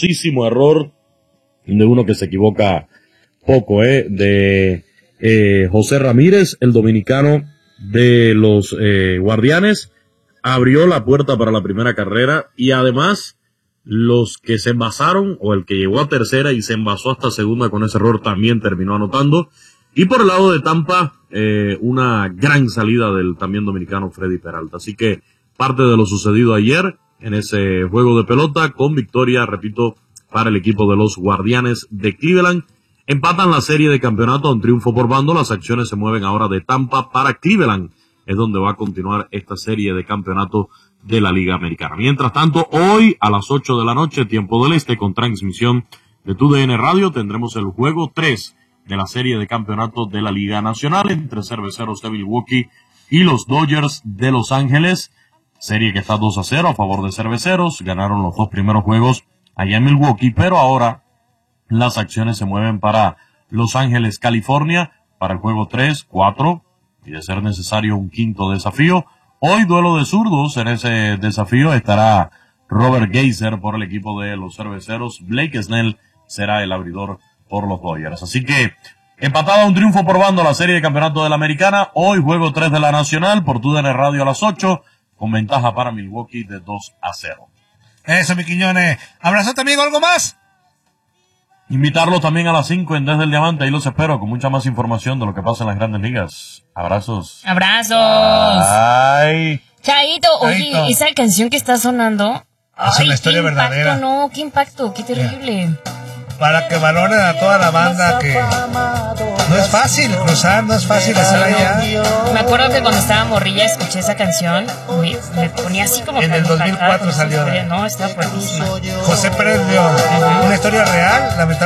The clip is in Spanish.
grosísimo error de uno que se equivoca poco, de José Ramírez, el dominicano de los Guardianes, abrió la puerta para la primera carrera y además los que se envasaron, o el que llegó a tercera y se envasó hasta segunda con ese error también terminó anotando. Y por el lado de Tampa, una gran salida del también dominicano Freddy Peralta. Así que parte de lo sucedido ayer en ese juego de pelota con victoria, repito, para el equipo de los Guardianes de Cleveland. Empatan la serie de campeonato a un triunfo por bando. Las acciones se mueven ahora de Tampa para Cleveland. Es donde va a continuar esta serie de campeonato de la Liga Americana. Mientras tanto, hoy a las 8 de la noche, tiempo del este, con transmisión de TUDN Radio, tendremos el juego 3 de la serie de campeonato de la Liga Nacional entre Cerveceros de Milwaukee y los Dodgers de Los Ángeles. Serie que está 2-0 a favor de Cerveceros. Ganaron los 2 primeros juegos allá en Milwaukee, pero ahora las acciones se mueven para Los Ángeles, California, para el juego 3, 4, y de ser necesario un quinto desafío. Hoy duelo de zurdos. En ese desafío estará Robert Geyser por el equipo de los Cerveceros. Blake Snell será el abridor por los Dodgers. Así que empatada un triunfo por bando la serie de campeonato de la Americana. Hoy juego 3 de la Nacional por TUDN Radio a las 8, con ventaja para Milwaukee de 2-0. Eso, mi Quiñones. Abrazote, amigo. ¿Algo más? Invitarlos también a las 5 en Desde el Diamante. Ahí los espero con mucha más información de lo que pasa en las Grandes Ligas. Abrazos. Abrazos. Ay. Chaito, oye, esa canción que está sonando. Es una historia verdadera. No, qué impacto, qué terrible. Para que valoren a toda la banda que no es fácil cruzar, no es fácil hacer allá. Me acuerdo que cuando estaba morrilla escuché esa canción, me ponía así como... En el 2004 salió. No, estaba fuertísima. José Pérez León, una historia real, lamentablemente.